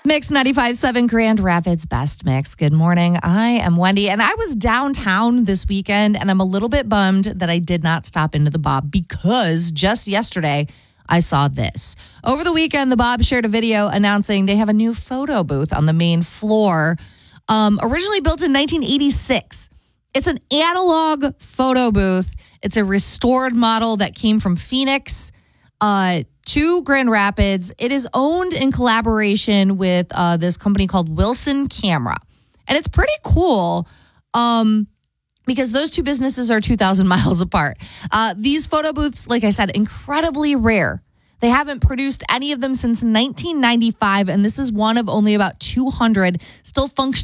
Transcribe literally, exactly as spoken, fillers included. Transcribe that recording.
Mix ninety-five point seven Grand Rapids Best Mix. Good morning. I am Wendy, and I was downtown this weekend, and I'm a little bit bummed that I did not stop into the Bob because just yesterday I saw this. Over the weekend, the Bob shared a video announcing they have a new photo booth on the main floor, um, originally built in nineteen eighty-six. It's an analog photo booth. It's a restored model that came from Phoenix uh, to Grand Rapids. It is owned in collaboration with uh, this company called Wilson Camera. And it's pretty cool um, because those two businesses are two thousand miles apart. Uh, these photo booths, like I said, incredibly rare. They haven't produced any of them since nineteen ninety-five, and this is one of only about two hundred still functioning